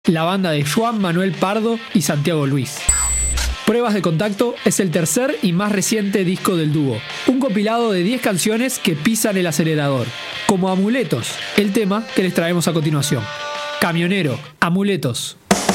la banda de Juan Manuel Pardo y Santiago Luis. Pruebas de Contacto es el tercer y más reciente disco del dúo, un compilado de 10 canciones que pisan el acelerador, como Amuletos, el tema que les traemos a continuación. Camionero, Amuletos.